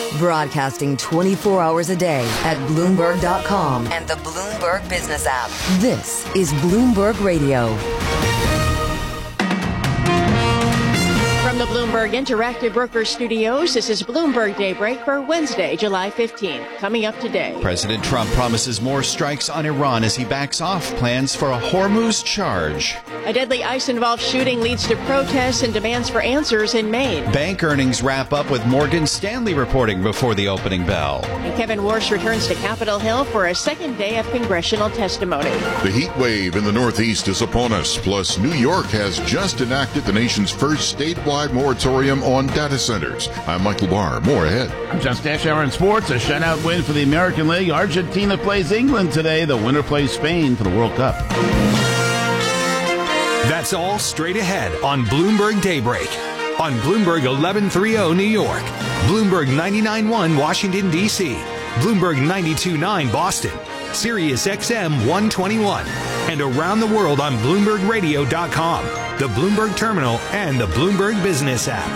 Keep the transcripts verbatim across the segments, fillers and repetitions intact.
Broadcasting twenty-four hours a day at Bloomberg dot com and the Bloomberg Business app. This is Bloomberg Radio. From the Bloomberg Interactive Brokers Studios, this is Bloomberg Daybreak for Wednesday, July fifteenth. Coming up today. President Trump promises more strikes on Iran as he backs off plans for a Hormuz charge. A deadly ICE-involved shooting leads to protests and demands for answers in Maine. Bank earnings wrap up with Morgan Stanley reporting before the opening bell. And Kevin Warsh returns to Capitol Hill for a second day of congressional testimony. The heat wave in the Northeast is upon us. Plus, New York has just enacted the nation's first statewide moratorium on data centers. I'm Michael Barr. More ahead. I'm John Stashower in sports. A shutout win for the American League. Argentina plays England today. The winner plays Spain for the World Cup. That's all straight ahead on Bloomberg Daybreak. On Bloomberg eleven thirty New York, Bloomberg ninety-nine point one Washington, D C, Bloomberg ninety-two point nine Boston, Sirius X M one twenty-one, and around the world on Bloomberg Radio dot com, the Bloomberg Terminal, and the Bloomberg Business app.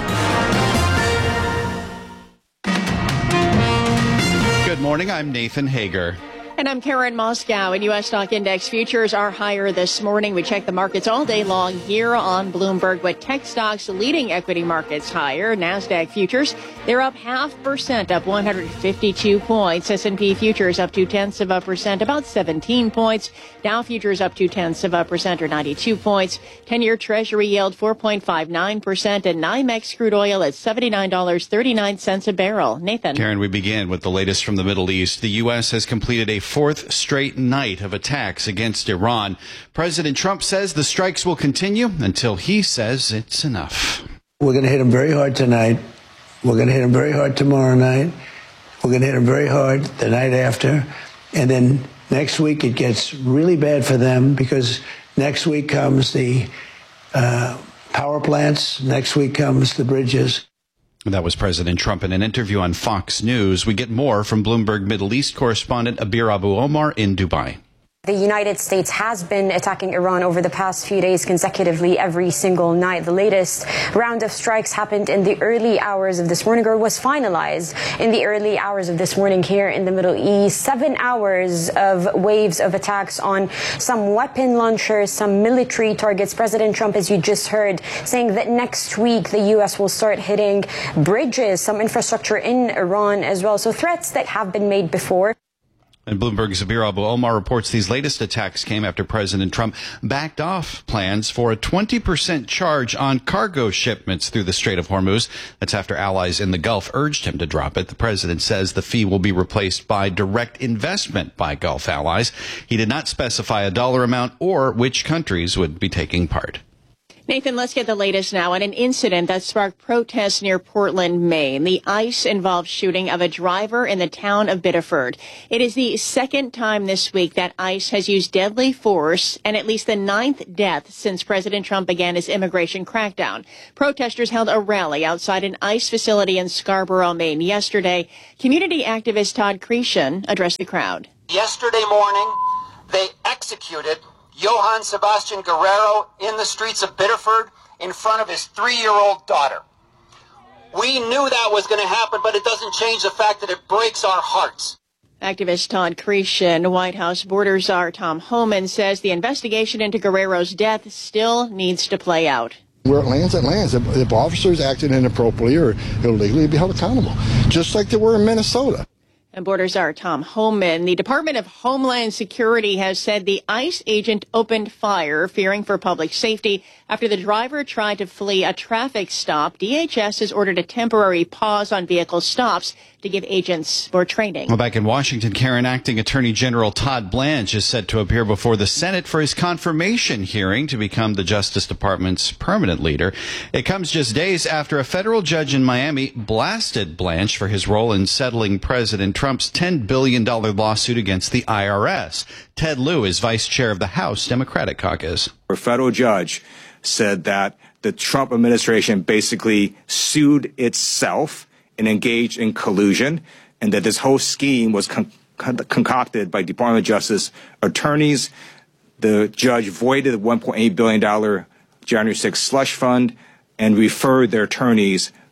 Good morning, I'm Nathan Hager. And I'm Karen Moscow, and U S stock index futures are higher this morning. We check the markets all day long here on Bloomberg, with tech stocks leading equity markets higher. NASDAQ futures, they're up half percent, up one hundred fifty-two points. S and P futures up two-tenths of a percent, about seventeen points. Dow futures up two-tenths of a percent, or ninety-two points. ten-year Treasury yield four point five nine percent, and NYMEX crude oil at seventy-nine dollars and thirty-nine cents a barrel. Nathan. Karen, we begin with the latest from the Middle East. The U S has completed a fourth straight night of attacks against Iran. President Trump says the strikes will continue until he says it's enough. We're going to hit them very hard tonight. We're going to hit them very hard tomorrow night. We're going to hit them very hard the night after. And then next week it gets really bad for them, because next week comes the uh, power plants. Next week comes the bridges. That was President Trump in an interview on Fox News. We get more from Bloomberg Middle East correspondent Abir Abu Omar in Dubai. The United States has been attacking Iran over the past few days consecutively every single night. The latest round of strikes happened in the early hours of this morning, or was finalized in the early hours of this morning here in the Middle East. Seven hours of waves of attacks on some weapon launchers, some military targets. President Trump, as you just heard, saying that next week the U S will start hitting bridges, some infrastructure in Iran as well. So threats that have been made before. And Bloomberg's Abir Abu Omar reports these latest attacks came after President Trump backed off plans for a twenty percent charge on cargo shipments through the Strait of Hormuz. That's after allies in the Gulf urged him to drop it. The president says the fee will be replaced by direct investment by Gulf allies. He did not specify a dollar amount or which countries would be taking part. Nathan, let's get the latest now on an incident that sparked protests near Portland, Maine. The ICE-involved shooting of a driver in the town of Biddeford. It is the second time this week that ICE has used deadly force, and at least the ninth death since President Trump began his immigration crackdown. Protesters held a rally outside an ICE facility in Scarborough, Maine yesterday. Community activist Todd Cretion addressed the crowd. Yesterday morning, they executed Johann Sebastian Guerrero in the streets of Biddeford in front of his three-year-old daughter. We knew that was going to happen, but it doesn't change the fact that it breaks our hearts. Activist Todd Cretion, White House border czar Tom Homan, says the investigation into Guerrero's death still needs to play out. Where it lands, it lands. If, if officers acted inappropriately or illegally, be held accountable, just like they were in Minnesota. And border czar Tom Homan, the Department of Homeland Security has said the ICE agent opened fire, fearing for public safety, after the driver tried to flee a traffic stop. D H S has ordered a temporary pause on vehicle stops to give agents more training. Well, back in Washington, Karen, Acting Attorney General Todd Blanche is set to appear before the Senate for his confirmation hearing to become the Justice Department's permanent leader. It comes just days after a federal judge in Miami blasted Blanche for his role in settling President Trump's ten billion dollars lawsuit against the I R S. Ted Lieu is vice chair of the House Democratic Caucus. A federal judge said that the Trump administration basically sued itself and engaged in collusion, and that this whole scheme was con- con- concocted by Department of Justice attorneys. The judge voided the one point eight billion dollars January sixth slush fund and referred their attorneys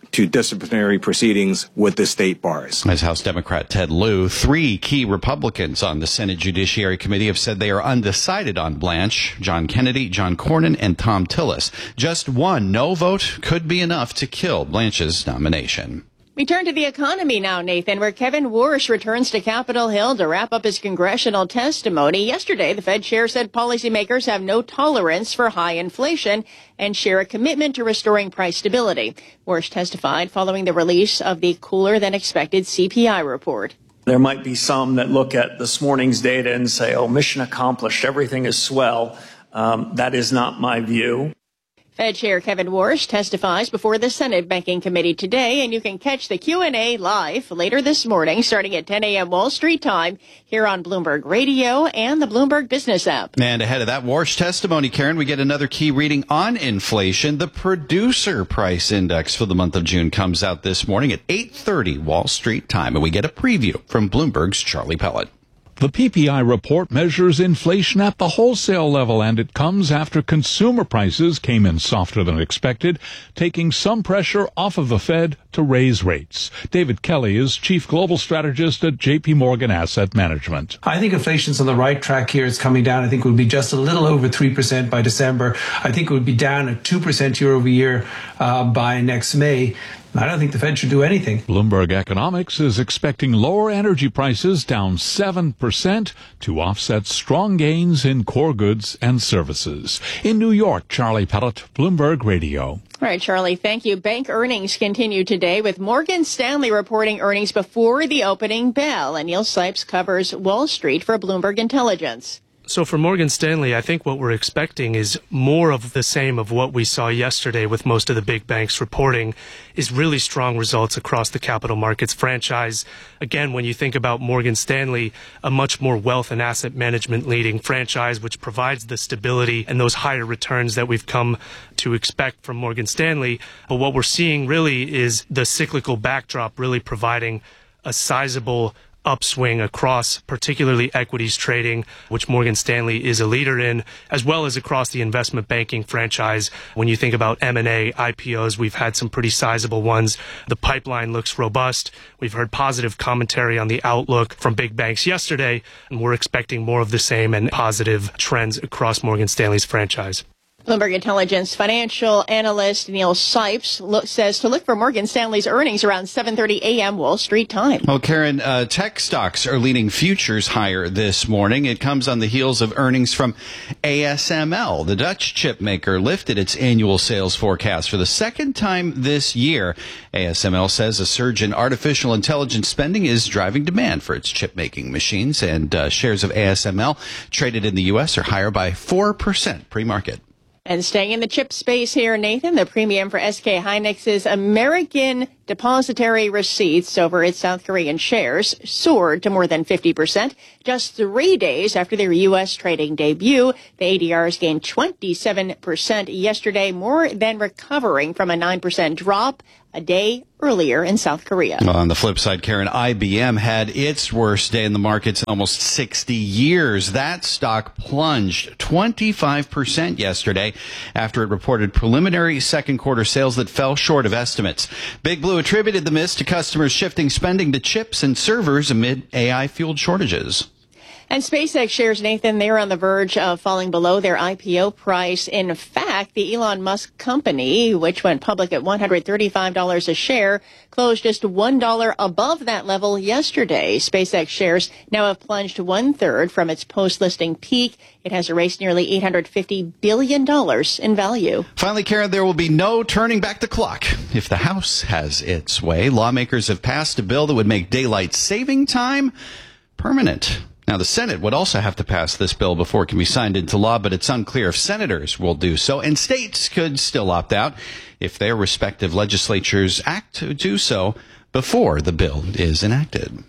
to disciplinary proceedings with the state bars. As House Democrat Ted Lieu, three key Republicans on the Senate Judiciary Committee have said they are undecided on Blanche: John Kennedy, John Cornyn, and Thom Tillis. Just one no vote could be enough to kill Blanche's nomination. We turn to the economy now, Nathan, where Kevin Warsh returns to Capitol Hill to wrap up his congressional testimony. Yesterday, the Fed chair said policymakers have no tolerance for high inflation and share a commitment to restoring price stability. Warsh testified following the release of the cooler-than-expected C P I report. There might be some that look at this morning's data and say, oh, mission accomplished, everything is swell. Um, that is not my view. Fed Chair Kevin Warsh testifies before the Senate Banking Committee today, and you can catch the Q and A live later this morning starting at ten a.m. Wall Street time here on Bloomberg Radio and the Bloomberg Business app. And ahead of that Warsh testimony, Karen, we get another key reading on inflation. The Producer Price Index for the month of June comes out this morning at eight thirty Wall Street time, and we get a preview from Bloomberg's Charlie Pellet. The P P I report measures inflation at the wholesale level, and it comes after consumer prices came in softer than expected, taking some pressure off of the Fed to raise rates. David Kelly is chief global strategist at J P Morgan Asset Management. I think inflation's on the right track here. It's coming down. I think it would be just a little over three percent by December. I think it would be down at two percent year over year uh, by next May. I don't think the Fed should do anything. Bloomberg Economics is expecting lower energy prices down seven percent to offset strong gains in core goods and services. In New York, Charlie Pellet, Bloomberg Radio. All right, Charlie, thank you. Bank earnings continue today with Morgan Stanley reporting earnings before the opening bell. And Neil Sipes covers Wall Street for Bloomberg Intelligence. So for Morgan Stanley, I think what we're expecting is more of the same of what we saw yesterday with most of the big banks reporting is really strong results across the capital markets franchise. Again, when you think about Morgan Stanley, a much more wealth and asset management leading franchise, which provides the stability and those higher returns that we've come to expect from Morgan Stanley. But what we're seeing really is the cyclical backdrop really providing a sizable upswing across particularly equities trading, which Morgan Stanley is a leader in, as well as across the investment banking franchise. When you think about M and A, I P Os, we've had some pretty sizable ones. The pipeline looks robust. We've heard positive commentary on the outlook from big banks yesterday, and we're expecting more of the same and positive trends across Morgan Stanley's franchise. Bloomberg Intelligence financial analyst Neil Sipes look, says to look for Morgan Stanley's earnings around seven thirty a.m. Wall Street time. Well, Karen, uh, tech stocks are leading futures higher this morning. It comes on the heels of earnings from A S M L. The Dutch chip maker lifted its annual sales forecast for the second time this year. A S M L says a surge in artificial intelligence spending is driving demand for its chip-making machines, and uh, shares of A S M L traded in the U S are higher by four percent pre-market. And staying in the chip space here, Nathan, the premium for S K Hynix's American depository receipts over its South Korean shares soared to more than fifty percent. Just three days after their U S trading debut, the A D Rs gained twenty-seven percent yesterday, more than recovering from a nine percent drop a day earlier in South Korea. On the flip side, Karen, I B M had its worst day in the markets in almost sixty years. That stock plunged twenty-five percent yesterday after it reported preliminary second quarter sales that fell short of estimates. Big Blue attributed the miss to customers shifting spending to chips and servers amid A I-fueled shortages. And SpaceX shares, Nathan, they're on the verge of falling below their I P O price. In fact, the Elon Musk company, which went public at one hundred thirty-five dollars a share, closed just one dollar above that level yesterday. SpaceX shares now have plunged one-third from its post-listing peak. It has erased nearly eight hundred fifty billion dollars in value. Finally, Karen, there will be no turning back the clock if the House has its way. Lawmakers have passed a bill that would make daylight saving time permanent. Now, the Senate would also have to pass this bill before it can be signed into law, but it's unclear if senators will do so, and states could still opt out if their respective legislatures act to do so before the bill is enacted.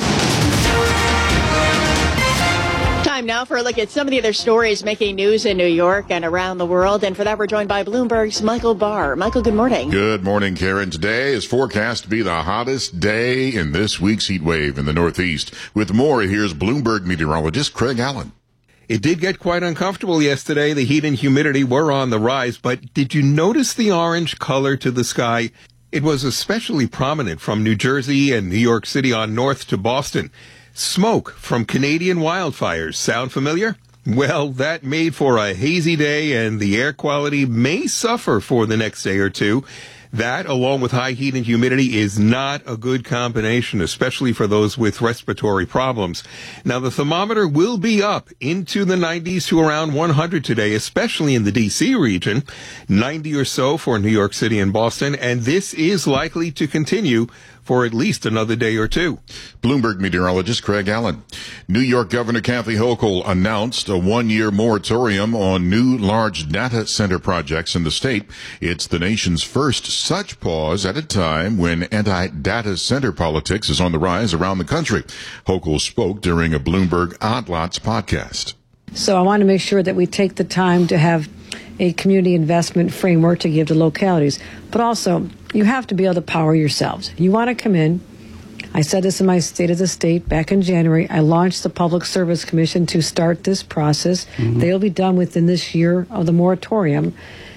Time now for a look at some of the other stories making news in New York and around the world. And for that, we're joined by Bloomberg's Michael Barr. Michael, good morning. Good morning, Karen. Today is forecast to be the hottest day in this week's heat wave in the Northeast. With more, here's Bloomberg meteorologist Craig Allen. It did get quite uncomfortable yesterday. The heat and humidity were on the rise, but did you notice the orange color to the sky? It was especially prominent from New Jersey and New York City on north to Boston. Smoke from Canadian wildfires. Sound familiar? Well, that made for a hazy day, and the air quality may suffer for the next day or two. That, along with high heat and humidity, is not a good combination, especially for those with respiratory problems. Now, the thermometer will be up into the nineties to around one hundred today, especially in the D C region, ninety or so for New York City and Boston, and this is likely to continue for at least another day or two. Bloomberg meteorologist Craig Allen. New York Governor Kathy Hochul announced a one-year moratorium on new large data center projects in the state. It's the nation's first such pause at a time when anti-data center politics is on the rise around the country. Hochul spoke during a Bloomberg Odd Lots podcast. So I want to make sure that we take the time to have a community investment framework to give to localities. But also, you have to be able to power yourselves. You want to come in. I said this in my State of the State back in January. I launched the Public Service Commission to start this process. Mm-hmm. They'll be done within this year of the moratorium,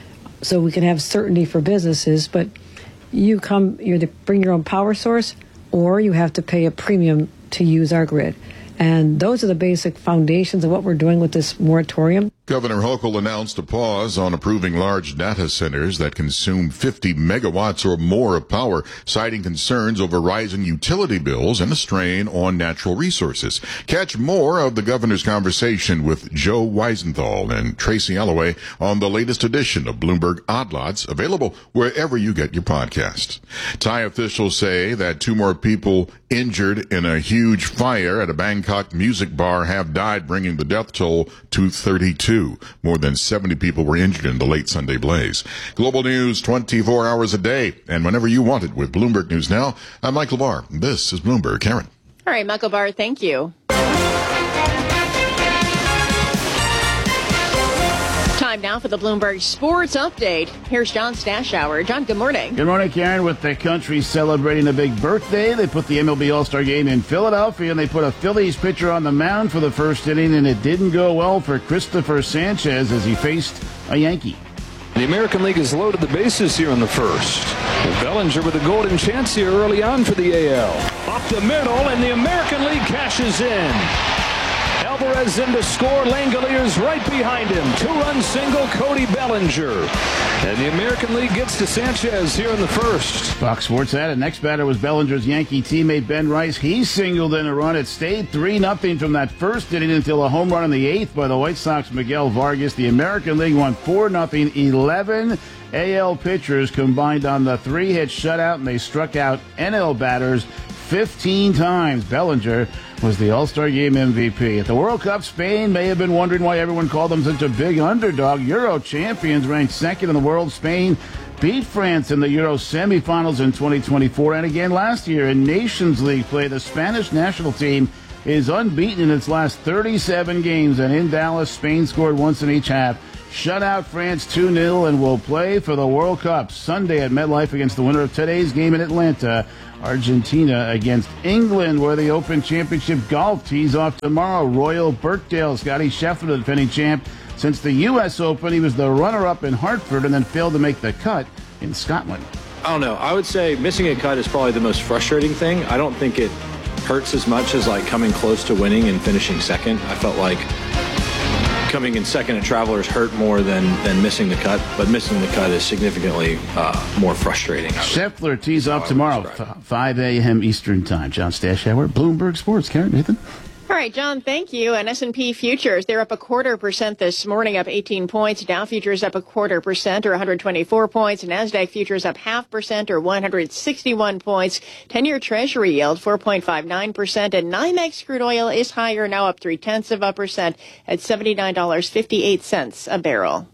so we can have certainty for businesses. But you come, you either bring your own power source, or you have to pay a premium to use our grid. And those are the basic foundations of what we're doing with this moratorium. Governor Hochul announced a pause on approving large data centers that consume fifty megawatts or more of power, citing concerns over rising utility bills and a strain on natural resources. Catch more of the governor's conversation with Joe Weisenthal and Tracy Alloway on the latest edition of Bloomberg Odd Lots, available wherever you get your podcasts. Thai officials say that two more people injured in a huge fire at a Bangkok music bar have died, bringing the death toll to thirty-two. More than seventy people were injured in the late Sunday blaze. Global news twenty-four hours a day and whenever you want it with Bloomberg News Now. I'm Michael Barr. This is Bloomberg. Karen. All right, Michael Barr, thank you. Time now for the Bloomberg Sports Update. Here's John Stashower. John, good morning. Good morning, Karen. With the country celebrating a big birthday, they put the M L B All-Star Game in Philadelphia, and they put a Phillies pitcher on the mound for the first inning, and it didn't go well for Christopher Sanchez as he faced a Yankee. The American League has loaded the bases here in the first. Bellinger with a golden chance here early on for the A L. Up the middle, and the American League cashes in. Alvarez in to score. Langoliers right behind him. Two-run single, Cody Bellinger. And the American League gets to Sanchez here in the first. Fox Sports had it. Next batter was Bellinger's Yankee teammate Ben Rice. He singled in a run. It stayed three nothing from that first inning until a home run in the eighth by the White Sox Miguel Vargas. The American League won four nothing. eleven A L pitchers combined on the three-hit shutout, and they struck out N L batters fifteen times. Bellinger was the All-Star Game M V P. At the World Cup, Spain may have been wondering why everyone called them such a big underdog. Euro champions ranked second in the world. Spain beat France in the Euro semifinals in twenty twenty-four and again last year in Nations League play. The Spanish national team is unbeaten in its last thirty-seven games, and in Dallas, Spain scored once in each half. Shut out France two nil and will play for the World Cup Sunday at MetLife against the winner of today's game in Atlanta, Argentina against England, where the Open Championship golf tees off tomorrow. Royal Birkdale, Scotty Scheffler, the defending champ. Since the U S Open, he was the runner-up in Hartford and then failed to make the cut in Scotland. I don't know. I would say missing a cut is probably the most frustrating thing. I don't think it hurts as much as like coming close to winning and finishing second. I felt like coming in second at Travelers hurt more than, than missing the cut, but missing the cut is significantly uh, more frustrating. Scheffler tees off tomorrow, five a.m. Eastern Time. John Stashower, Bloomberg Sports. Karen, Nathan? All right, John, thank you. And S and P futures, they're up a quarter percent this morning, up eighteen points. Dow futures up a quarter percent, or one hundred twenty-four points. NASDAQ futures up half percent, or one hundred sixty-one points. ten-year Treasury yield, four point five nine percent. And NYMEX crude oil is higher, now up three-tenths of a percent at seventy-nine dollars and fifty-eight cents a barrel.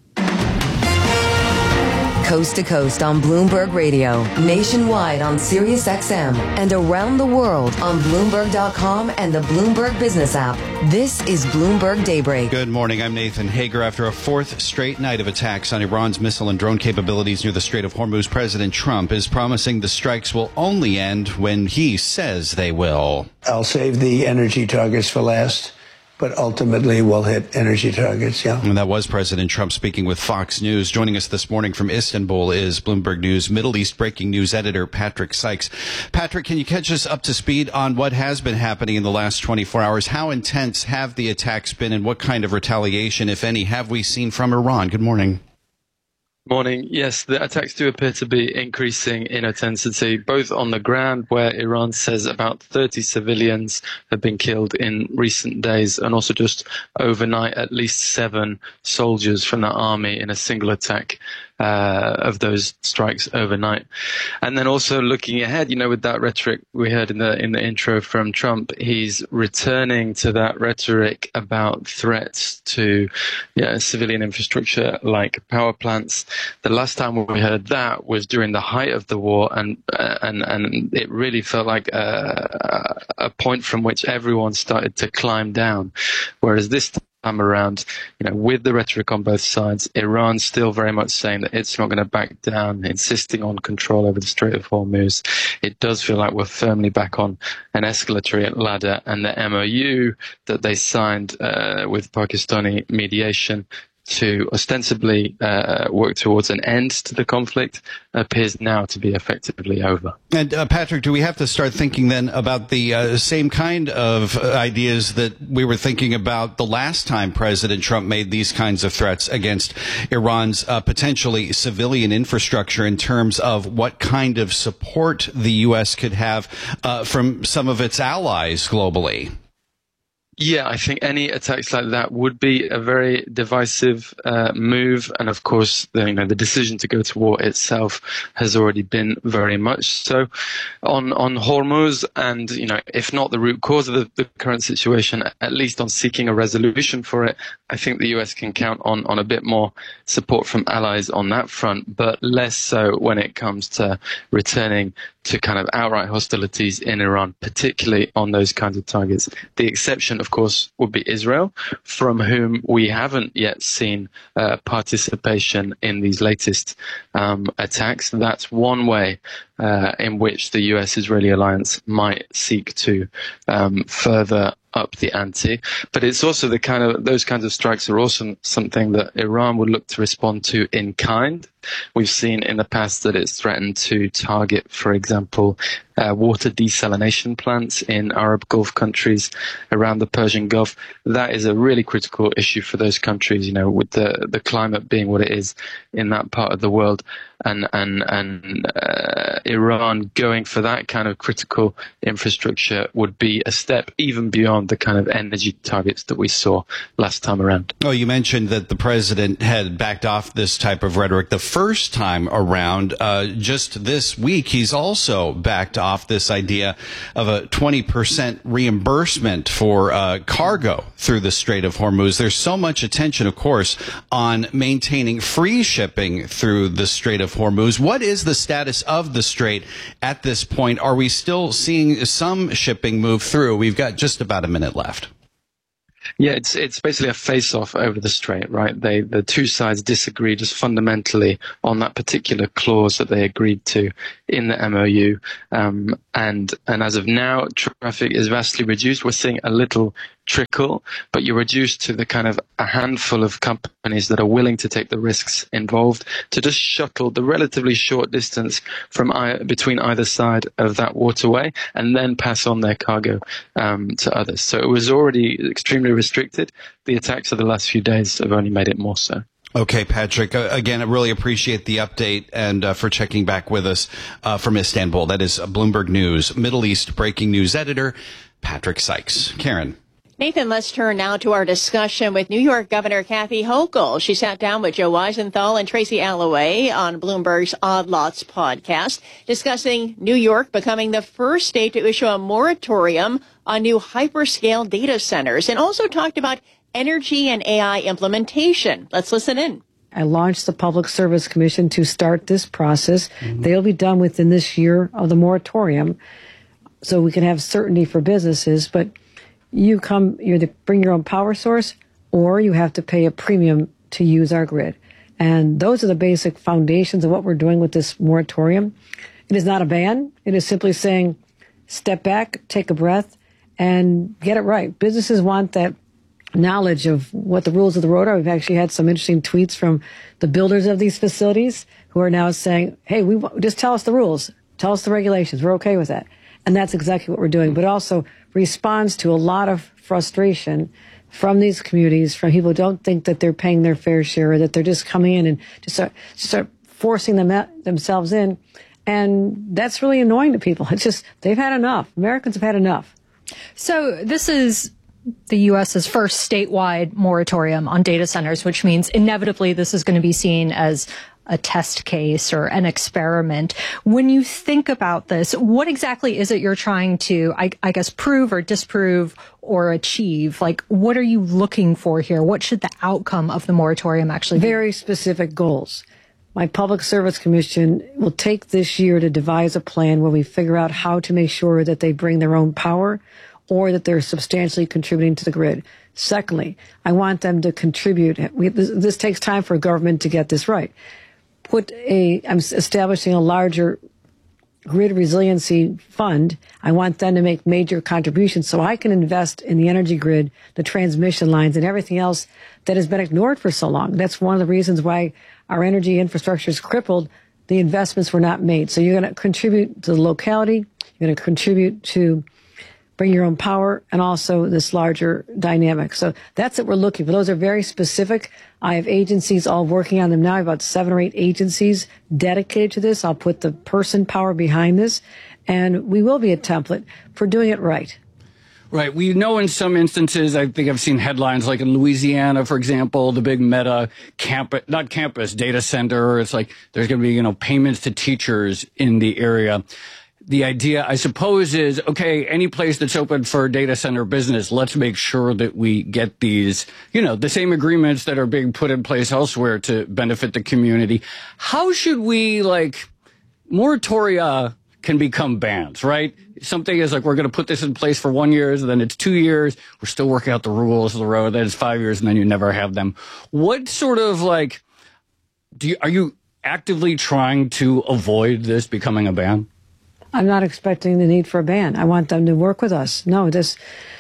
Coast to coast on Bloomberg Radio, nationwide on Sirius X M, and around the world on Bloomberg dot com and the Bloomberg Business app. This is Bloomberg Daybreak. Good morning. I'm Nathan Hager. After a fourth straight night of attacks on Iran's missile and drone capabilities near the Strait of Hormuz, President Trump is promising the strikes will only end when he says they will. I'll save the energy targets for last. but ultimately we'll hit energy targets, yeah. And that was President Trump speaking with Fox News. Joining us this morning from Istanbul is Bloomberg News Middle East breaking news editor Patrick Sykes. Patrick, can you catch us up to speed on what has been happening in the last twenty-four hours? How intense have the attacks been, and what kind of retaliation, if any, have we seen from Iran? Good morning. Morning. Yes, the attacks do appear to be increasing in intensity, both on the ground, where Iran says about thirty civilians have been killed in recent days, and also just overnight, at least seven soldiers from the army in a single attack uh, of those strikes overnight. And then also looking ahead, you know, with that rhetoric we heard in the in the intro from Trump, he's returning to that rhetoric about threats to yeah, civilian infrastructure like power plants. The last time we heard that was during the height of the war, and uh, and and it really felt like a, a point from which everyone started to climb down. Whereas this time around, you know, with the rhetoric on both sides, Iran's still very much saying that it's not going to back down, insisting on control over the Strait of Hormuz. It does feel like we're firmly back on an escalatory ladder, and the M O U that they signed uh, with Pakistani mediation to ostensibly uh, work towards an end to the conflict appears now to be effectively over. And uh, Patrick, do we have to start thinking then about the uh, same kind of ideas that we were thinking about the last time President Trump made these kinds of threats against Iran's uh, potentially civilian infrastructure, in terms of what kind of support the U S could have uh, from some of its allies globally? Yeah, I think any attacks like that would be a very divisive uh, move. And of course, the, you know, the decision to go to war itself has already been very much so on, on Hormuz. And, you know, if not the root cause of the, the current situation, at least on seeking a resolution for it, I think the U S can count on, on a bit more support from allies on that front, but less so when it comes to returning to kind of outright hostilities in Iran, particularly on those kinds of targets. The exception, of course, would be Israel, from whom we haven't yet seen uh, participation in these latest um, attacks. That's one way uh, in which the U S-Israeli alliance might seek to um, further up the ante. But it's also the kind of, those kinds of strikes are also something that Iran would look to respond to in kind. We've seen in the past that it's threatened to target, for example, uh, water desalination plants in Arab Gulf countries around the Persian Gulf. That is a really critical issue for those countries, you know, with the, the climate being what it is in that part of the world. And, and, and uh, Iran going for that kind of critical infrastructure would be a step even beyond the kind of energy targets that we saw last time around. Oh, you mentioned that the president had backed off this type of rhetoric the first time around. Uh, just this week, he's also backed off this idea of a twenty percent reimbursement for uh, cargo through the Strait of Hormuz. There's so much attention, of course, on maintaining free shipping through the Strait of Hormuz. What is the status of the strait at this point? Are we still seeing some shipping move through? We've got just about a minute left. Yeah, it's it's basically a face-off over the strait, right? They the two sides disagree just fundamentally on that particular clause that they agreed to in the M O U, um, and and as of now, traffic is vastly reduced. We're seeing a little trickle, but you're reduced to the kind of a handful of companies that are willing to take the risks involved to just shuttle the relatively short distance from between either side of that waterway and then pass on their cargo um, to others. So it was already extremely restricted. The attacks of the last few days have only made it more so. Okay, Patrick, uh, again, I really appreciate the update and uh, for checking back with us uh, from Istanbul. That is Bloomberg News Middle East breaking news editor Patrick Sykes. Karen. Nathan, let's turn now to our discussion with New York Governor Kathy Hochul. She sat down with Joe Weisenthal and Tracy Alloway on Bloomberg's Odd Lots podcast, discussing New York becoming the first state to issue a moratorium on new hyperscale data centers, and also talked about energy and A I implementation. Let's listen in. I launched the Public Service Commission to start this process. Mm-hmm. They'll be done within this year of the moratorium, so we can have certainty for businesses. But you come, you either bring your own power source, or you have to pay a premium to use our grid. And those are the basic foundations of what we're doing with this moratorium. It is not a ban. It is simply saying, step back, take a breath, and get it right. Businesses want that knowledge of what the rules of the road are. We've actually had some interesting tweets from the builders of these facilities who are now saying, hey, we just tell us the rules, tell us the regulations. We're okay with that. And that's exactly what we're doing. But also responds to a lot of frustration from these communities, from people who don't think that they're paying their fair share, or that they're just coming in and just start, just start forcing them at, themselves in. And that's really annoying to people. It's just, they've had enough. Americans have had enough. So this is the U S's first statewide moratorium on data centers, which means inevitably this is going to be seen as a test case or an experiment. When you think about this, what exactly is it you're trying to, I, I guess, prove or disprove or achieve? Like, what are you looking for here? What should the outcome of the moratorium actually be? Very specific goals. My Public Service Commission will take this year to devise a plan where we figure out how to make sure that they bring their own power or that they're substantially contributing to the grid. Secondly, I want them to contribute. We, this, this takes time for government to get this right. Put a, I'm establishing a larger grid resiliency fund. I want them to make major contributions so I can invest in the energy grid, the transmission lines, and everything else that has been ignored for so long. That's one of the reasons why our energy infrastructure is crippled. The investments were not made. So you're going to contribute to the locality. You're going to contribute to bring your own power, and also this larger dynamic. So that's what we're looking for. Those are very specific. I have agencies all working on them now, about seven or eight agencies dedicated to this. I'll put the person power behind this, and we will be a template for doing it right. Right. We know in some instances, I think I've seen headlines like in Louisiana, for example, the big Meta campus, not campus, data center. It's like there's going to be, you know, payments to teachers in the area. The idea, I suppose, is, okay, any place that's open for data center business, let's make sure that we get these, you know, the same agreements that are being put in place elsewhere to benefit the community. How should we, like, moratoria can become bans, right? Something is like, we're going to put this in place for one year, and then it's two years. We're still working out the rules of the road. Then it's five years, and then you never have them. What sort of, like, do you, are you actively trying to avoid this becoming a ban? I'm not expecting the need for a ban. I want them to work with us. No, this,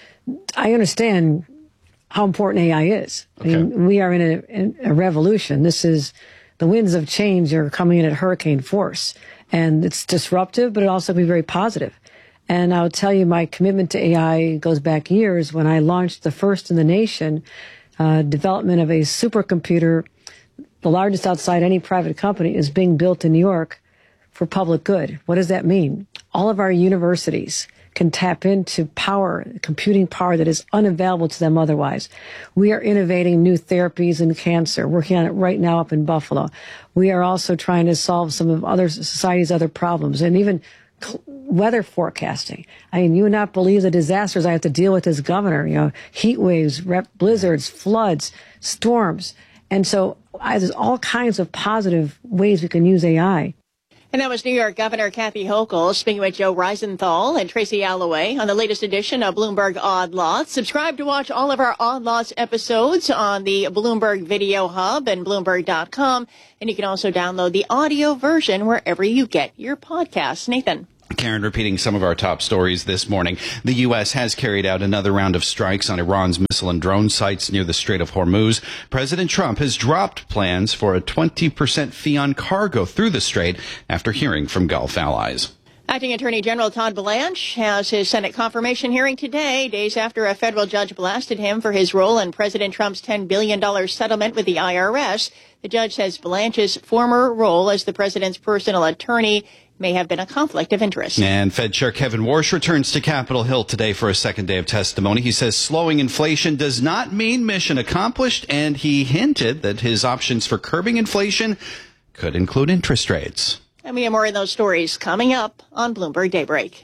I understand how important A I is. Okay. I mean, we are in a, in a revolution. This is, the winds of change are coming in at hurricane force. And it's disruptive, but it also can be very positive. And I'll tell you, my commitment to A I goes back years when I launched the first in the nation uh, development of a supercomputer, the largest outside any private company, is being built in New York for public good. What does that mean? All of our universities can tap into power, computing power that is unavailable to them otherwise. We are innovating new therapies in cancer, working on it right now up in Buffalo. We are also trying to solve some of other society's other problems, and even weather forecasting. I mean, you would not believe the disasters I have to deal with as governor, you know, heat waves, rep- blizzards, floods, storms. And so I, there's all kinds of positive ways we can use A I. And that was New York Governor Kathy Hochul speaking with Joe Reisenthal and Tracy Alloway on the latest edition of Bloomberg Odd Lots. Subscribe to watch all of our Odd Lots episodes on the Bloomberg Video Hub and Bloomberg dot com. And you can also download the audio version wherever you get your podcasts. Nathan. Karen, repeating some of our top stories this morning. The U S has carried out another round of strikes on Iran's missile and drone sites near the Strait of Hormuz. President Trump has dropped plans for a twenty percent fee on cargo through the strait after hearing from Gulf allies. Acting Attorney General Todd Blanche has his Senate confirmation hearing today, days after a federal judge blasted him for his role in President Trump's ten billion dollars settlement with the I R S. The judge says Blanche's former role as the president's personal attorney may have been a conflict of interest. And Fed Chair Kevin Warsh returns to Capitol Hill today for a second day of testimony. He says slowing inflation does not mean mission accomplished, and he hinted that his options for curbing inflation could include interest rates. And we have more of those stories coming up on Bloomberg Daybreak.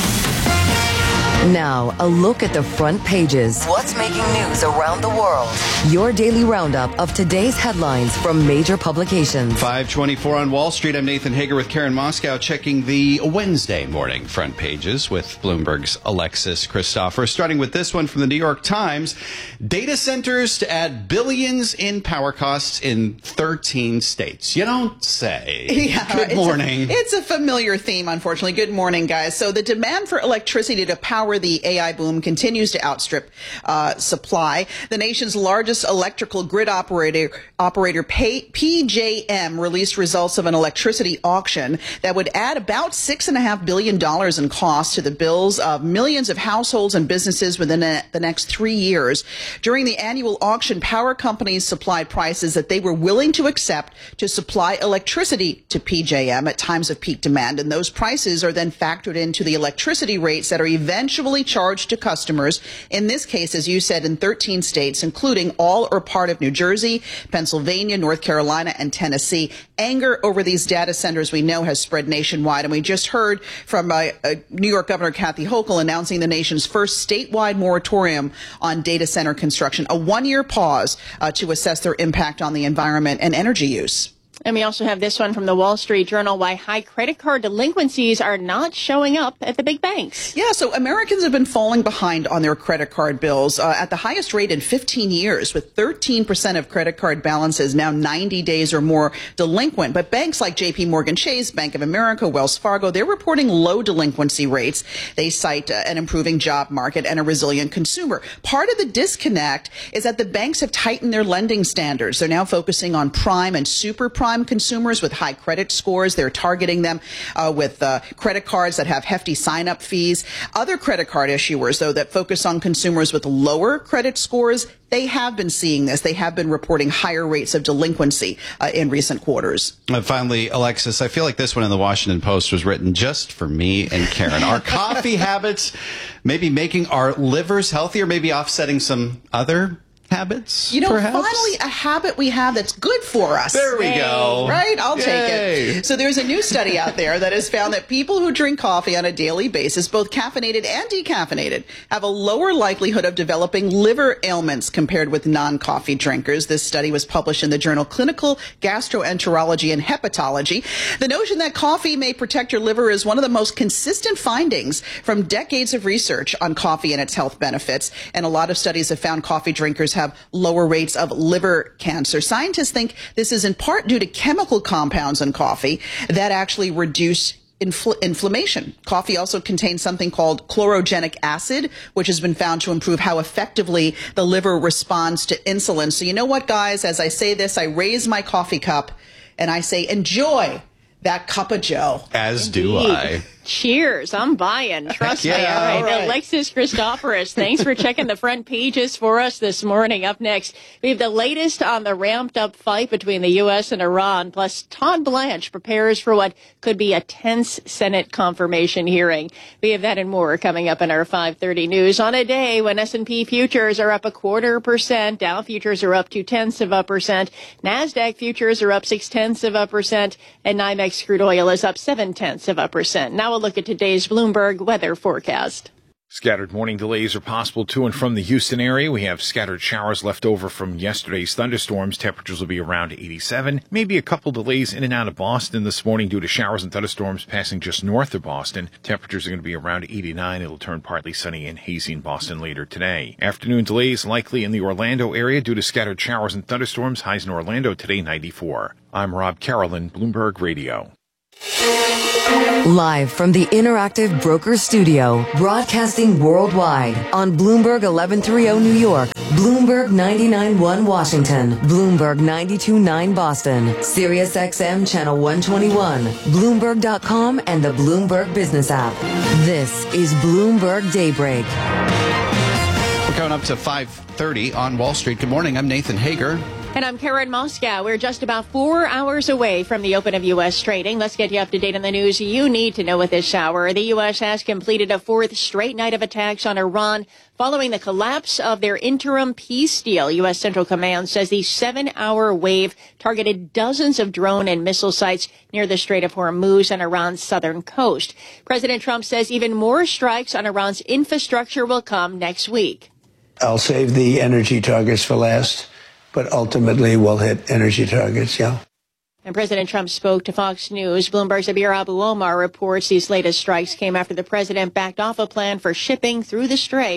Now, a look at the front pages. What's making news around the world? Your daily roundup of today's headlines from major publications. five twenty-four on Wall Street. I'm Nathan Hager with Karen Moscow, checking the Wednesday morning front pages with Bloomberg's Alexis Christopher. Starting with this one from the New York Times. Data centers to add billions in power costs in thirteen states. You don't say. Yeah, Good morning. It's a, it's a familiar theme, unfortunately. Good morning, guys. So the demand for electricity to power where the A I boom continues to outstrip uh, supply. The nation's largest electrical grid operator, operator P J M, released results of an electricity auction that would add about six and a half billion dollars in cost to the bills of millions of households and businesses within the next three years. During the annual auction, power companies supplied prices that they were willing to accept to supply electricity to P J M at times of peak demand, and those prices are then factored into the electricity rates that are eventually charged to customers. In this case, as you said, in thirteen states, including all or part of New Jersey, Pennsylvania, North Carolina, and Tennessee. Anger over these data centers, we know, has spread nationwide, and we just heard from uh, uh, New York Governor Kathy Hochul announcing the nation's first statewide moratorium on data center construction, a one-year pause uh, to assess their impact on the environment and energy use. And we also have this one from the Wall Street Journal, why high credit card delinquencies are not showing up at the big banks. Yeah, so Americans have been falling behind on their credit card bills uh, at the highest rate in fifteen years, with thirteen percent of credit card balances now ninety days or more delinquent. But banks like J P Morgan Chase, Bank of America, Wells Fargo, they're reporting low delinquency rates. They cite uh, an improving job market and a resilient consumer. Part of the disconnect is that the banks have tightened their lending standards. They're now focusing on prime and super prime consumers with high credit scores. They're targeting them uh, with uh, credit cards that have hefty sign-up fees. Other credit card issuers, though, that focus on consumers with lower credit scores, they have been seeing this. They have been reporting higher rates of delinquency uh, in recent quarters. And finally, Alexis, I feel like this one in the Washington Post was written just for me and Karen. Our coffee habits maybe making our livers healthier, maybe offsetting some other habits, You know, perhaps? finally a habit we have that's good for us. There we Yay. go. Right? I'll Yay. take it. So there's a new study out there that has found that people who drink coffee on a daily basis, both caffeinated and decaffeinated, have a lower likelihood of developing liver ailments compared with non-coffee drinkers. This study was published in the journal Clinical Gastroenterology and Hepatology. The notion that coffee may protect your liver is one of the most consistent findings from decades of research on coffee and its health benefits. And a lot of studies have found coffee drinkers have lower rates of liver cancer. Scientists think this is in part due to chemical compounds in coffee that actually reduce Infl- inflammation. Coffee also contains something called chlorogenic acid, which has been found to improve how effectively the liver responds to insulin. So you know what, guys, as I say this, I raise my coffee cup and I say, enjoy that cup of joe. As Indeed. do I. Cheers. I'm buying. Trust Yeah, me. All right. all right. Alexis Christoforous, thanks for checking the front pages for us this morning. Up next, we have the latest on the ramped up fight between the U S and Iran. Plus, Todd Blanche prepares for what could be a tense Senate confirmation hearing. We have that and more coming up in our five thirty news on a day when S and P futures are up a quarter percent. Dow futures are up two tenths of a percent. NASDAQ futures are up six tenths of a percent. And NYMEX crude oil is up seven tenths of a percent. Now, a look at today's Bloomberg weather forecast. Scattered morning delays are possible to and from the Houston area. We have scattered showers left over from yesterday's thunderstorms. Temperatures will be around eighty-seven. Maybe a couple delays in and out of Boston this morning due to showers and thunderstorms passing just north of Boston. Temperatures are going to be around eighty-nine. It'll turn partly sunny and hazy in Boston later today. Afternoon delays likely in the Orlando area due to scattered showers and thunderstorms. Highs in Orlando today ninety-four. I'm Rob Carolyn, Bloomberg Radio. Live from the Interactive Brokers Studio, broadcasting worldwide on Bloomberg eleven thirty New York, Bloomberg ninety-nine point one Washington, Bloomberg ninety-two point nine Boston, Sirius X M Channel one twenty-one, Bloomberg dot com, and the Bloomberg Business app. This is Bloomberg Daybreak. We're coming up to five thirty on Wall Street. Good morning. I'm Nathan Hager. And I'm Karen Moscow. We're just about four hours away from the open of U S trading. Let's get you up to date on the news you need to know at this hour. The U S has completed a fourth straight night of attacks on Iran following the collapse of their interim peace deal. U S Central Command says the seven-hour wave targeted dozens of drone and missile sites near the Strait of Hormuz and Iran's southern coast. President Trump says even more strikes on Iran's infrastructure will come next week. I'll save the energy targets for last, but ultimately we'll hit energy targets, yeah. And President Trump spoke to Fox News. Bloomberg's Abir Abu Omar reports these latest strikes came after the president backed off a plan for shipping through the strait.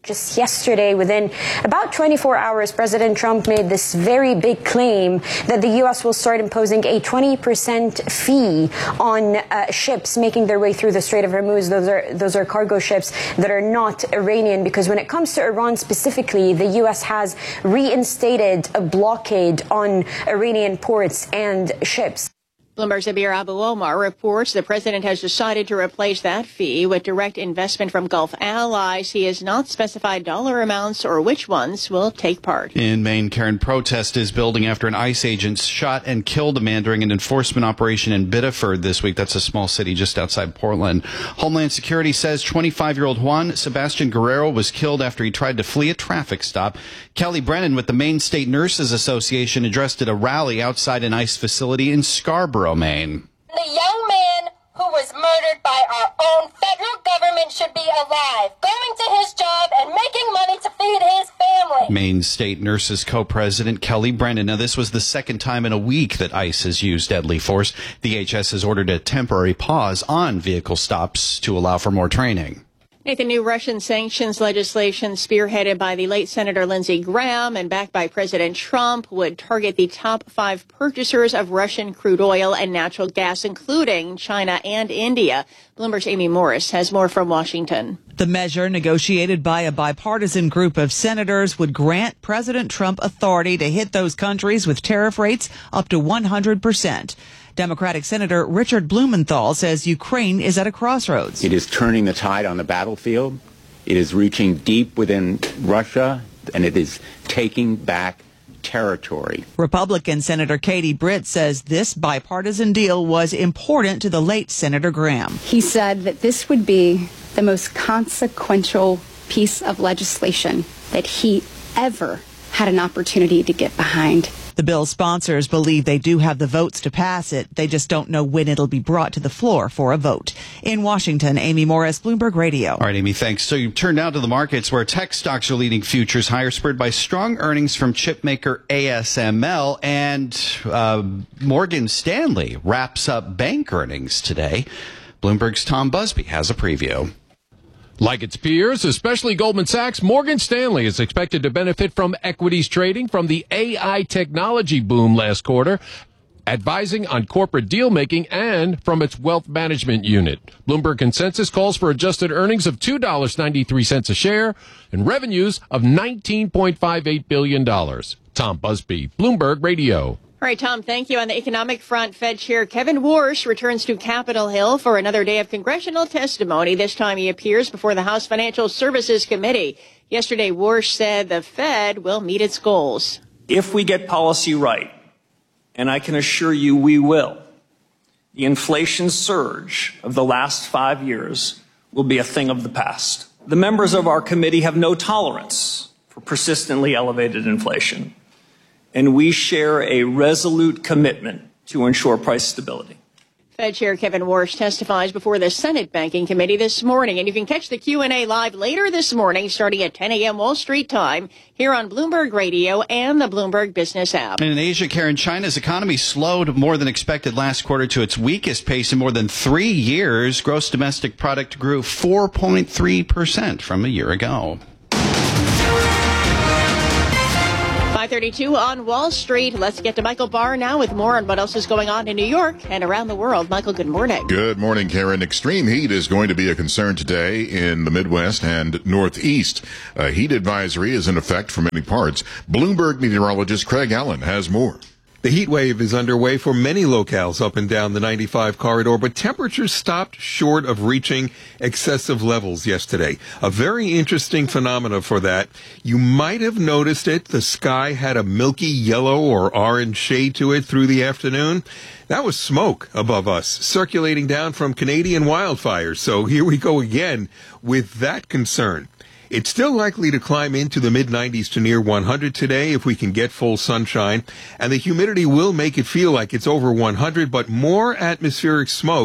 Just yesterday, within about twenty-four hours, President Trump made this very big claim that the U S will start imposing a twenty percent fee on uh, ships making their way through the Strait of Hormuz. Those are those are cargo ships that are not Iranian, because when it comes to Iran specifically, the U S has reinstated a blockade on Iranian ports and ships. Bloomberg's Abir Abu Omar reports the president has decided to replace that fee with direct investment from Gulf allies. He has not specified dollar amounts or which ones will take part. In Maine, Karen, protest is building after an ICE agent shot and killed a man during an enforcement operation in Biddeford this week. That's a small city just outside Portland. Homeland Security says twenty-five-year-old Juan Sebastian Guerrero was killed after he tried to flee a traffic stop. Kelly Brennan with the Maine State Nurses Association addressed at a rally outside an ICE facility in Scarborough, Maine. The young man who was murdered by our own federal government should be alive, going to his job and making money to feed his family. Maine State Nurses co-president Kelly Brennan. Now, this was the second time in a week that ICE has used deadly force. The H S has ordered a temporary pause on vehicle stops to allow for more training. Nathan, new Russian sanctions legislation spearheaded by the late Senator Lindsey Graham and backed by President Trump would target the top five purchasers of Russian crude oil and natural gas, including China and India. Bloomberg's Amy Morris has more from Washington. The measure, negotiated by a bipartisan group of senators, would grant President Trump authority to hit those countries with tariff rates up to one hundred percent. Democratic Senator Richard Blumenthal says Ukraine is at a crossroads. It is turning the tide on the battlefield. It is reaching deep within Russia, and it is taking back territory. Republican Senator Katie Britt says this bipartisan deal was important to the late Senator Graham. He said that this would be the most consequential piece of legislation that he ever had an opportunity to get behind. The bill's sponsors believe they do have the votes to pass it. They just don't know when it'll be brought to the floor for a vote. In Washington, Amy Morris, Bloomberg Radio. All right, Amy, thanks. So you turn now to the markets where tech stocks are leading futures higher, spurred by strong earnings from chip maker A S M L, and uh, Morgan Stanley wraps up bank earnings today. Bloomberg's Tom Busby has a preview. Like its peers, especially Goldman Sachs, Morgan Stanley is expected to benefit from equities trading from the A I technology boom last quarter, advising on corporate deal-making, and from its wealth management unit. Bloomberg consensus calls for adjusted earnings of two dollars and ninety-three cents a share and revenues of nineteen point five eight billion dollars. Tom Busby, Bloomberg Radio. All right, Tom, thank you. On the economic front, Fed Chair Kevin Warsh returns to Capitol Hill for another day of congressional testimony. This time he appears before the House Financial Services Committee. Yesterday, Warsh said the Fed will meet its goals. If we get policy right, and I can assure you we will, the inflation surge of the last five years will be a thing of the past. The members of our committee have no tolerance for persistently elevated inflation, and we share a resolute commitment to ensure price stability. Fed Chair Kevin Warsh testifies before the Senate Banking Committee this morning, and you can catch the Q and A live later this morning starting at ten a.m. Wall Street time here on Bloomberg Radio and the Bloomberg Business app. And in Asia, Karen, China's economy slowed more than expected last quarter to its weakest pace in more than three years. Gross domestic product grew four point three percent from a year ago. five thirty-two on Wall Street. Let's get to Michael Barr now with more on what else is going on in New York and around the world. Michael, good morning. Good morning, Karen. Extreme heat is going to be a concern today in the Midwest and Northeast. A heat advisory is in effect for many parts. Bloomberg meteorologist Craig Allen has more. The heat wave is underway for many locales up and down the ninety-five corridor, but temperatures stopped short of reaching excessive levels yesterday. A very interesting phenomena for that. You might have noticed it. The sky had a milky yellow or orange shade to it through the afternoon. That was smoke above us, circulating down from Canadian wildfires. So here we go again with that concern. It's still likely to climb into the mid nineties to near one hundred today if we can get full sunshine, and the humidity will make it feel like it's over one hundred, but more atmospheric smoke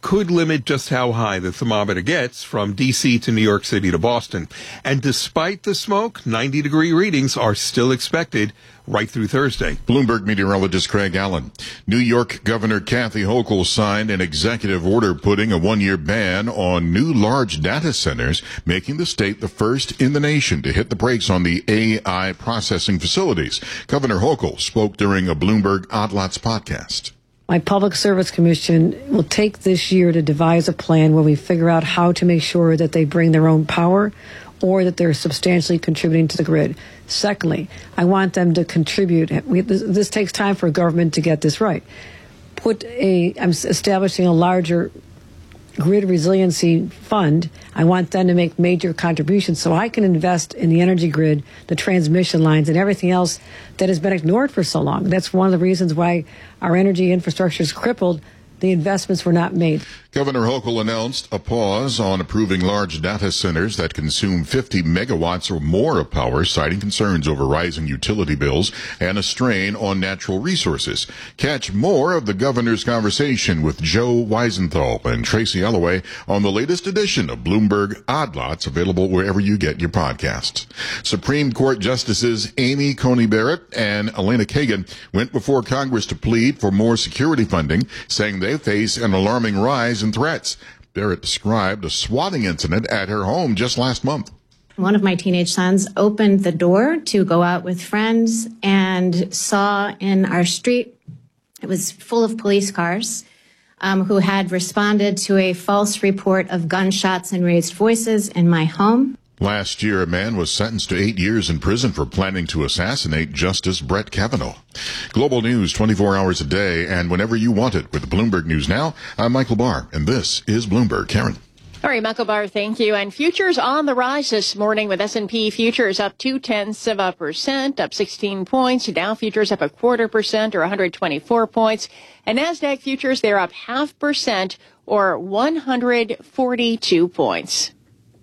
could limit just how high the thermometer gets from D C to New York City to Boston. And despite the smoke, ninety degree readings are still expected right through Thursday. Bloomberg meteorologist Craig Allen. New York Governor Kathy Hochul signed an executive order putting a one-year ban on new large data centers, making the state the first in the nation to hit the brakes on the A I processing facilities. Governor Hochul spoke during a Bloomberg Odd Lots podcast. My Public Service Commission will take this year to devise a plan where we figure out how to make sure that they bring their own power or that they're substantially contributing to the grid. Secondly, I want them to contribute. We, this, this takes time for government to get this right. Put a, I'm establishing a larger grid resiliency fund. I want them to make major contributions so I can invest in the energy grid, the transmission lines, and everything else that has been ignored for so long. That's one of the reasons why our energy infrastructure is crippled. The investments were not made. Governor Hochul announced a pause on approving large data centers that consume fifty megawatts or more of power, citing concerns over rising utility bills and a strain on natural resources. Catch more of the governor's conversation with Joe Weisenthal and Tracy Alloway on the latest edition of Bloomberg Odd Lots, available wherever you get your podcasts. Supreme Court Justices Amy Coney Barrett and Elena Kagan went before Congress to plead for more security funding, saying they face an alarming rise in threats. Barrett described a swatting incident at her home just last month. One of my teenage sons opened the door to go out with friends and saw in our street, it was full of police cars, um, who had responded to a false report of gunshots and raised voices in my home. Last year, a man was sentenced to eight years in prison for planning to assassinate Justice Brett Kavanaugh. Global news twenty-four hours a day and whenever you want it with Bloomberg News Now. I'm Michael Barr, and this is Bloomberg. Karen. All right, Michael Barr, thank you. And futures on the rise this morning with S and P futures up two tenths of a percent, up sixteen points. Dow futures up a quarter percent or one hundred twenty-four points. And NASDAQ futures, they're up half percent or one hundred forty-two points.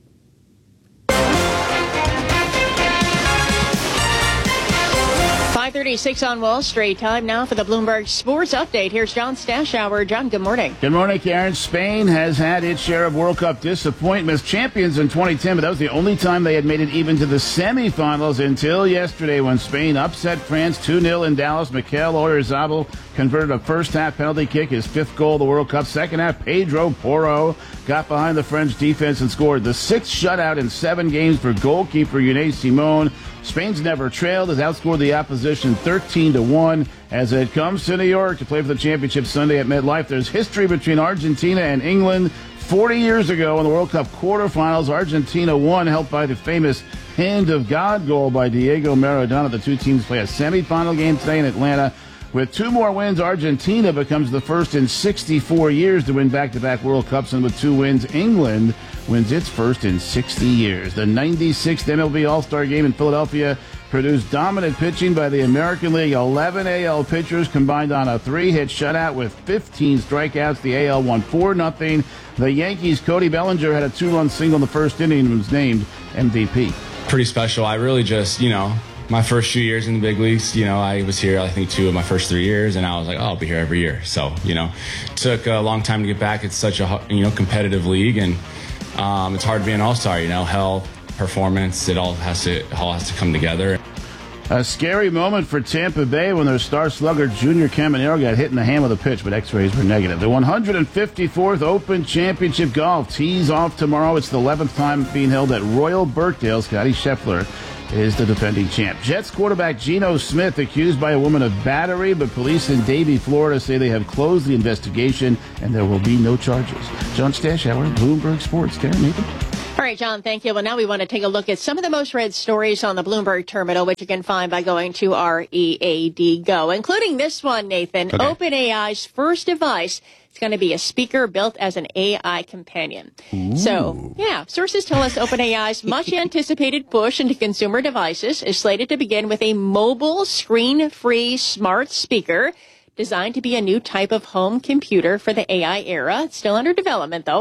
five thirty-six on Wall Street. Time now for the Bloomberg Sports Update. Here's John Stashower. John, good morning. Good morning, Karen. Spain has had its share of World Cup disappointments. Champions in twenty ten, but that was the only time they had made it even to the semifinals until yesterday when Spain upset France two nil in Dallas. Mikel Oyarzabal converted a first-half penalty kick, his fifth goal of the World Cup. Second half, Pedro Porro got behind the French defense and scored the sixth shutout in seven games for goalkeeper Unai Simon. Spain's never trailed, has outscored the opposition thirteen to one as it comes to New York to play for the championship Sunday at MetLife. There's history between Argentina and England. forty years ago in the World Cup quarterfinals, Argentina won, helped by the famous Hand of God goal by Diego Maradona. The two teams play a semifinal game today in Atlanta. With two more wins, Argentina becomes the first in sixty-four years to win back-to-back World Cups, and with two wins, England wins its first in sixty years. The ninety-sixth M L B All-Star Game in Philadelphia produced dominant pitching by the American League. eleven A L pitchers combined on a three-hit shutout with fifteen strikeouts. The A L won four nothing. The Yankees' Cody Bellinger had a two-run single in the first inning and was named M V P. Pretty special. I really just, you know, my first few years in the big leagues, you know, I was here, I think, two of my first three years, and I was like, oh, I'll be here every year. So, you know, took a long time to get back. It's such a, you know, competitive league, and um, it's hard to be an all-star, you know, health, performance, it all has to, it all has to come together. A scary moment for Tampa Bay when their star slugger Junior Caminero got hit in the hand with a pitch, but x-rays were negative. The one hundred fifty-fourth Open Championship Golf tees off tomorrow. It's the eleventh time being held at Royal Birkdale. Scotty Scheffler is the defending champ. Jets quarterback Geno Smith accused by a woman of battery, but police in Davie, Florida say they have closed the investigation and there will be no charges. John Stashower, Bloomberg Sports. Karen, Nathan. All right, John, thank you. Well, now we want to take a look at some of the most read stories on the Bloomberg terminal, which you can find by going to R E A D Go, including this one, Nathan. Okay. OpenAI's first device is going to be a speaker built as an A I companion. Ooh. So, yeah, sources tell us OpenAI's much-anticipated push into consumer devices is slated to begin with a mobile, screen-free smart speaker designed to be a new type of home computer for the A I era. It's still under development, though. Mm-hmm.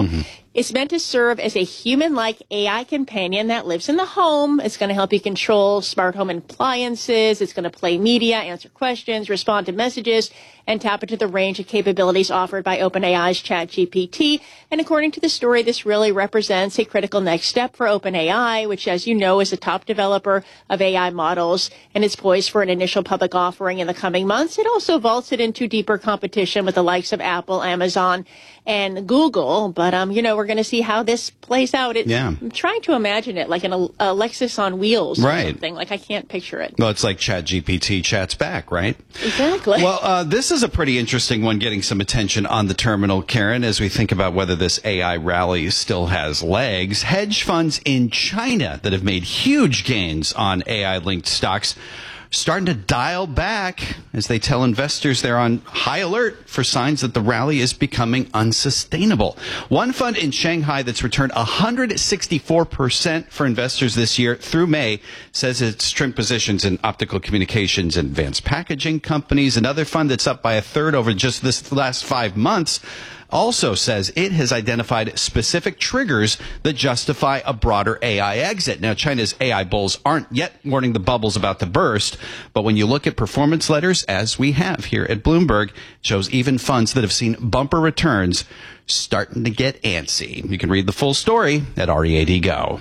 It's meant to serve as a human-like A I companion that lives in the home. It's going to help you control smart home appliances. It's going to play media, answer questions, respond to messages, and tap into the range of capabilities offered by OpenAI's ChatGPT. And according to the story, this really represents a critical next step for OpenAI, which, as you know, is a top developer of A I models, and it's poised for an initial public offering in the coming months. It also vaults it into deeper competition with the likes of Apple, Amazon, and Google. But, um, you know, we're going to see how this plays out. It, yeah. I'm trying to imagine it like an Alexis on wheels right. or something. Like, I can't picture it. Well, it's like ChatGPT chats back, right? Exactly. Well, uh, this is a pretty interesting one getting some attention on the terminal, Karen, as we think about whether this A I rally still has legs. Hedge funds in China that have made huge gains on A I-linked stocks starting to dial back as they tell investors they're on high alert for signs that the rally is becoming unsustainable. One fund in Shanghai that's returned one hundred sixty-four percent for investors this year through May says it's trimmed positions in optical communications and advanced packaging companies. Another fund that's up by a third over just this last five months also says it has identified specific triggers that justify a broader A I exit. Now, China's A I bulls aren't yet warning the bubbles about to burst, but when you look at performance letters, as we have here at Bloomberg, it shows even funds that have seen bumper returns starting to get antsy. You can read the full story at R E A D Go.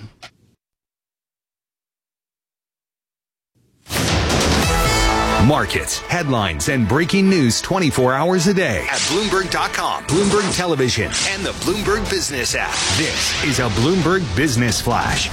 Markets, headlines, and breaking news twenty-four hours a day at Bloomberg dot com, Bloomberg Television, and the Bloomberg Business app. This is a Bloomberg Business Flash.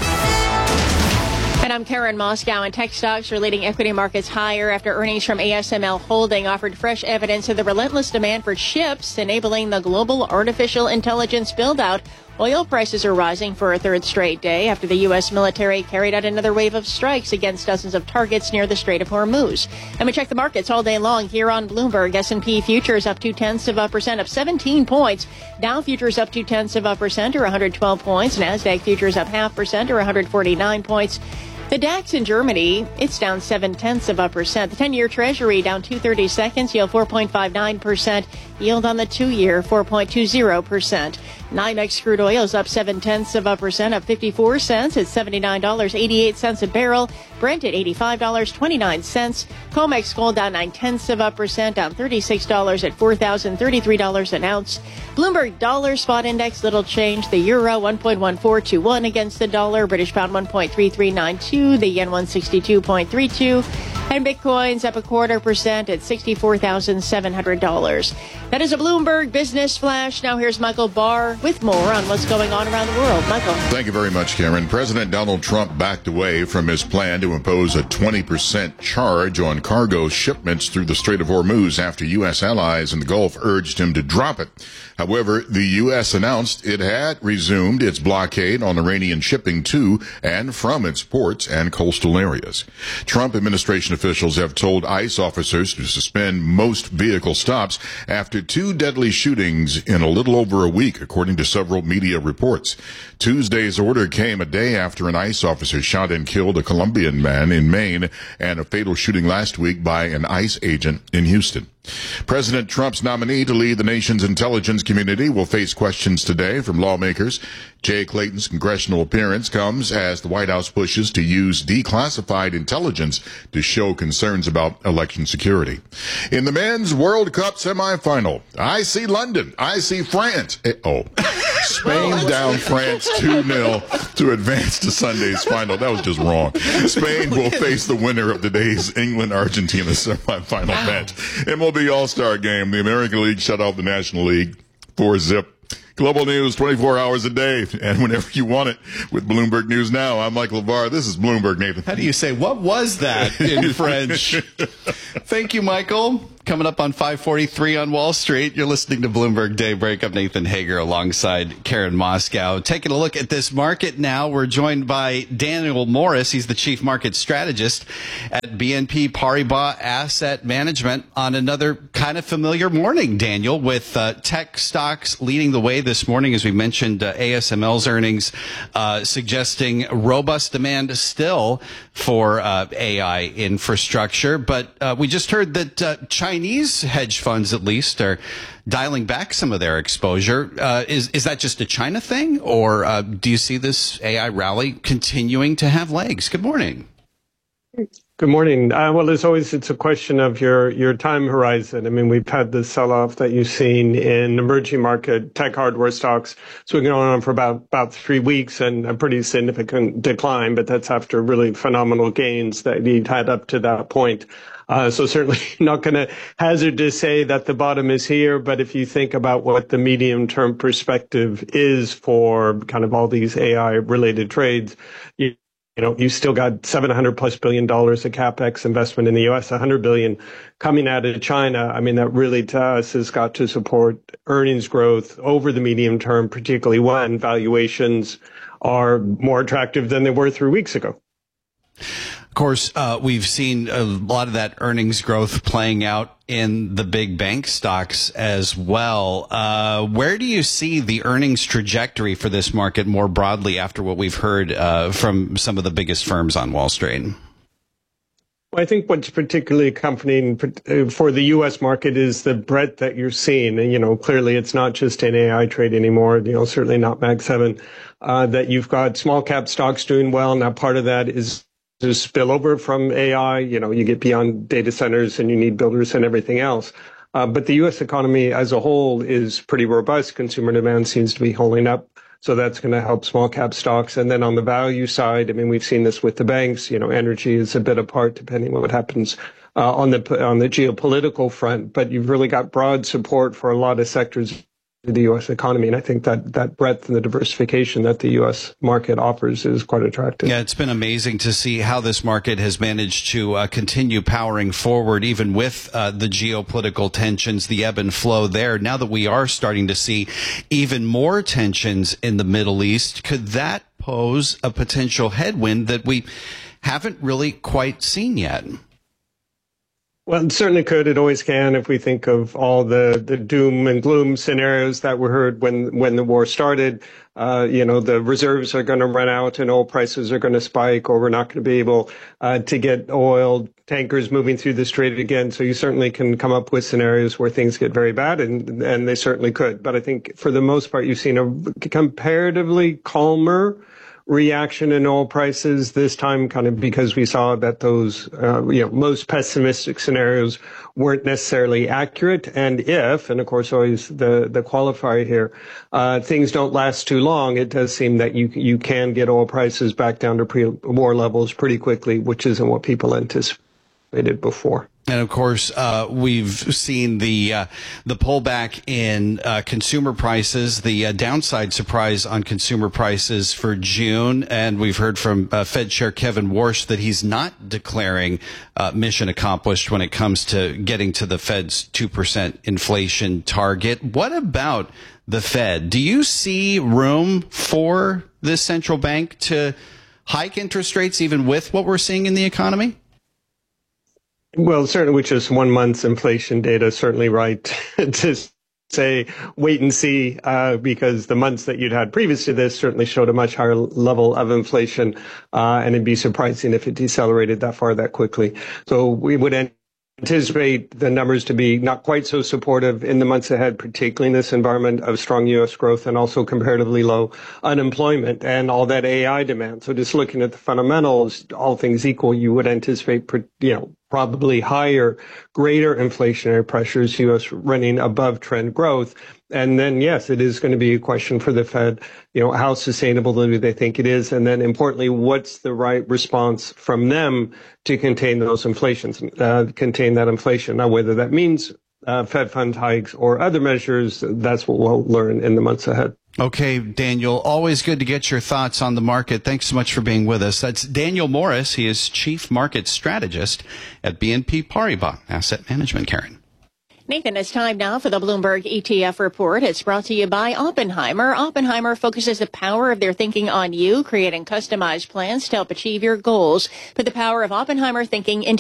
And I'm Karen Moscow, and tech stocks are leading equity markets higher after earnings from A S M L Holding offered fresh evidence of the relentless demand for chips, enabling the global artificial intelligence build-out. Oil prices are rising for a third straight day after the U S military carried out another wave of strikes against dozens of targets near the Strait of Hormuz. And we check the markets all day long here on Bloomberg. S and P futures up two-tenths of a percent, up seventeen points. Dow futures up two-tenths of a percent, or one hundred twelve points. NASDAQ futures up half percent, or one hundred forty-nine points. The DAX in Germany, it's down seven-tenths of a percent. The ten-year Treasury down two thirty-seconds, yield four point five nine percent. Yield on the two-year, four point two zero percent. NYMEX crude oil is up seven-tenths of a percent, up fifty-four cents at seventy-nine dollars and eighty-eight cents a barrel. Brent at eighty-five dollars and twenty-nine cents. COMEX gold down nine-tenths of a percent, down thirty-six dollars at four thousand thirty-three dollars an ounce. Bloomberg dollar spot index, little change. The euro, one point one four two one against the dollar. British pound, one point three three nine two. The yen, one sixty-two point three two. And Bitcoin's up a quarter percent at sixty-four thousand seven hundred dollars. That is a Bloomberg Business Flash. Now here's Michael Barr with more on what's going on around the world. Michael. Thank you very much, Karen. President Donald Trump backed away from his plan to impose a twenty percent charge on cargo shipments through the Strait of Hormuz after U S allies in the Gulf urged him to drop it. However, the U S announced it had resumed its blockade on Iranian shipping to and from its ports and coastal areas. Trump administration officials have told ICE officers to suspend most vehicle stops after two deadly shootings in a little over a week, according to several media reports. Tuesday's order came a day after an ICE officer shot and killed a Colombian man in Maine and a fatal shooting last week by an ICE agent in Houston. President Trump's nominee to lead the nation's intelligence community will face questions today from lawmakers. Jay Clayton's congressional appearance comes as the White House pushes to use declassified intelligence to show concerns about election security. In the men's World Cup semifinal, I see London. I see France. Oh, Spain down France two nil to advance to Sunday's final. That was just wrong. Spain will face the winner of today's England-Argentina semifinal wow. match. M L B All-Star Game. The American League shut off the National League for zip. Global news twenty-four hours a day and whenever you want it with Bloomberg News Now. I'm Mike LeVar. This is Bloomberg, Nathan. How do you say, what was that in French? Thank you, Michael. Coming up on five forty-three on Wall Street, you're listening to Bloomberg Daybreak. I'm Nathan Hager alongside Karen Moscow. Taking a look at this market now, we're joined by Daniel Morris. He's the chief market strategist at B N P Paribas Asset Management on another kind of familiar morning, Daniel, with uh, tech stocks leading the way this morning. As we mentioned, uh, A S M L's earnings uh, suggesting robust demand still for uh, A I infrastructure. But uh, we just heard that uh, China Chinese hedge funds, at least, are dialing back some of their exposure. Uh, is is that just a China thing, or uh, do you see this A I rally continuing to have legs? Good morning. Good morning. Uh, well, as always, it's a question of your, your time horizon. I mean, we've had the sell-off that you've seen in emerging market tech hardware stocks. So we're going on for about, about three weeks and a pretty significant decline, but that's after really phenomenal gains that you'd had up to that point. Uh, so certainly not going to hazard to say that the bottom is here, but if you think about what the medium-term perspective is for kind of all these A I-related trades, you You know, you still got seven hundred plus billion dollars of capex investment in the U S, one hundred billion coming out of China. I mean, that really to us has got to support earnings growth over the medium term, particularly when valuations are more attractive than they were three weeks ago. Of course, uh, we've seen a lot of that earnings growth playing out in the big bank stocks as well. Uh, where do you see the earnings trajectory for this market more broadly after what we've heard uh, from some of the biggest firms on Wall Street? Well, I think what's particularly comforting for the U S market is the breadth that you're seeing. And, you know, clearly it's not just an A I trade anymore, you know, certainly not Mag seven, uh, that you've got small cap stocks doing well. Now, part of that is to spill over from A I. You know, you get beyond data centers and you need builders and everything else. Uh, but the U S economy as a whole is pretty robust. Consumer demand seems to be holding up. So that's going to help small cap stocks. And then on the value side, I mean, we've seen this with the banks. You know, energy is a bit apart depending on what happens uh, on the on the geopolitical front. But you've really got broad support for a lot of sectors of the U S economy. And I think that that breadth and the diversification that the U S market offers is quite attractive. Yeah, it's been amazing to see how this market has managed to uh, continue powering forward, even with uh, the geopolitical tensions, the ebb and flow there. Now that we are starting to see even more tensions in the Middle East, could that pose a potential headwind that we haven't really quite seen yet? Well, it certainly could. It always can. If we think of all the, the doom and gloom scenarios that were heard when, when the war started, uh, you know, the reserves are going to run out and oil prices are going to spike, or we're not going to be able uh, to get oil tankers moving through the strait again. So you certainly can come up with scenarios where things get very bad, and, and they certainly could. But I think for the most part, you've seen a comparatively calmer reaction in oil prices this time, kind of because we saw that those, uh, you know, most pessimistic scenarios weren't necessarily accurate. And if, and of course, always the, the qualifier here, uh, things don't last too long, it does seem that you, you can get oil prices back down to pre-war levels pretty quickly, which isn't what people anticipated before. And of course, uh, we've seen the uh, the pullback in uh, consumer prices, the uh, downside surprise on consumer prices for June. And we've heard from uh, Fed Chair Kevin Warsh that he's not declaring uh, mission accomplished when it comes to getting to the Fed's two percent inflation target. What about the Fed? Do you see room for this central bank to hike interest rates even with what we're seeing in the economy? Well, certainly with just one month's inflation data, certainly right to say wait and see, uh, because the months that you'd had previous to this certainly showed a much higher level of inflation, uh, and it'd be surprising if it decelerated that far that quickly. So we would anticipate the numbers to be not quite so supportive in the months ahead, particularly in this environment of strong U S growth and also comparatively low unemployment and all that A I demand. So just looking at the fundamentals, all things equal, you would anticipate, you know, probably higher, greater inflationary pressures, U S running above trend growth. And then, yes, it is going to be a question for the Fed, you know, how sustainable do they think it is? And then importantly, what's the right response from them to contain those inflations, uh, contain that inflation? Now, whether that means uh, Fed fund hikes or other measures, that's what we'll learn in the months ahead. Okay, Daniel, always good to get your thoughts on the market. Thanks so much for being with us. That's Daniel Morris. He is Chief Market Strategist at B N P Paribas Asset Management. Karen. Nathan, it's time now for the Bloomberg E T F report. It's brought to you by Oppenheimer. Oppenheimer focuses the power of their thinking on you, creating customized plans to help achieve your goals. Put the power of Oppenheimer thinking into